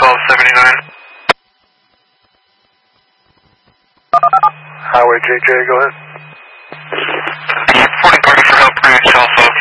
1279. Highway JJ, go ahead. Reporting party for help, Green Alpha